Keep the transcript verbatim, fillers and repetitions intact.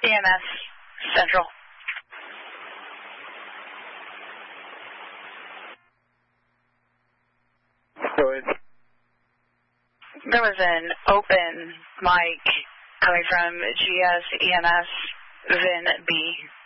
E M S Central. Go ahead. There was an open mic coming from G S E M S V I N B.